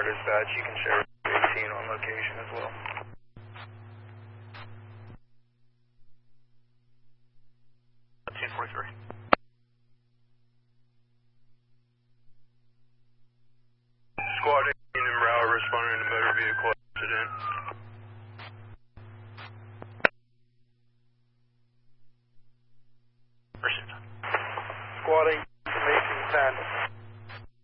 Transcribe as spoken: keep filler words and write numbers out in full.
Star Dispatch. You can share eighteen on location as well. two forty-three. Squad eighteen in Broward responding to motor vehicle accident. Squad eighteen.